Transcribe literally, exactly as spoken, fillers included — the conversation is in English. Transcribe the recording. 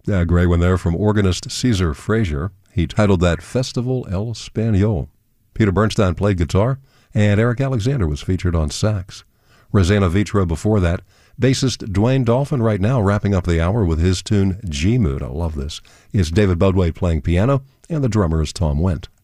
Uh, great one there from organist Caesar Frazier. He titled that Festival El Español. Peter Bernstein played guitar, and Eric Alexander was featured on sax. Rosanna Vitra before that. Bassist Dwayne Dolphin right now wrapping up the hour with his tune G-Mood. I love this. It's David Budway playing piano, and the drummer is Tom Wendt.